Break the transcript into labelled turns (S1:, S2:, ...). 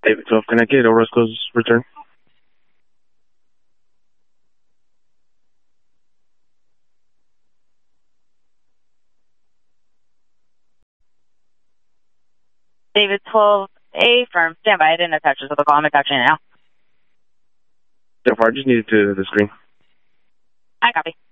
S1: David 12, can I get Orozco's return?
S2: David 12A, firm, stand by. I didn't attach this to the call. I'm attaching it now.
S1: So far, I just needed to the screen.
S2: I copy.